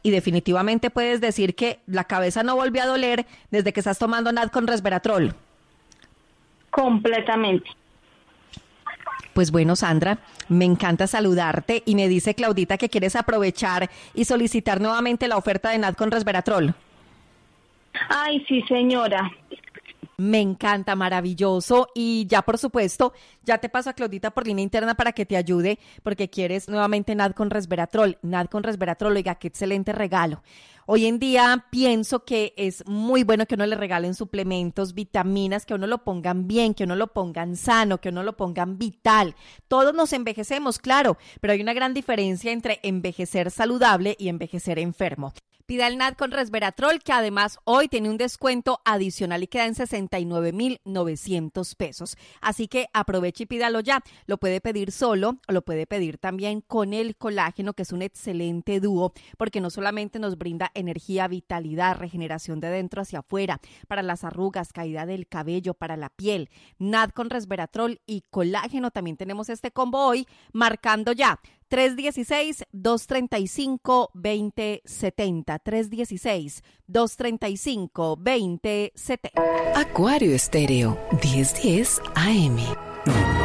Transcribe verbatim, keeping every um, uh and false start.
y definitivamente puedes decir que la cabeza no volvió a doler desde que estás tomando Nad con resveratrol. Completamente. Pues bueno, Sandra, me encanta saludarte y me dice Claudita que quieres aprovechar y solicitar nuevamente la oferta de Nad con resveratrol. Ay, sí, señora. Me encanta, maravilloso. Y ya, por supuesto, ya te paso a Claudita por línea interna para que te ayude, porque quieres nuevamente Nad con resveratrol. Nad con resveratrol, oiga, qué excelente regalo. Hoy en día pienso que es muy bueno que uno le regalen suplementos, vitaminas, que uno lo pongan bien, que uno lo pongan sano, que uno lo pongan vital. Todos nos envejecemos, claro, pero hay una gran diferencia entre envejecer saludable y envejecer enfermo. Pida el Nad con resveratrol, que además hoy tiene un descuento adicional y queda en sesenta y nueve mil novecientos pesos. Así que aproveche y pídalo ya. Lo puede pedir solo o lo puede pedir también con el colágeno, que es un excelente dúo, porque no solamente nos brinda energía, vitalidad, regeneración de dentro hacia afuera, para las arrugas, caída del cabello, para la piel. Nad con resveratrol y colágeno. También tenemos este combo hoy, marcando ya tres uno seis, dos tres cinco, dos cero siete cero, tres uno seis, dos tres cinco, dos cero siete cero. Acuario Estéreo, diez diez A M.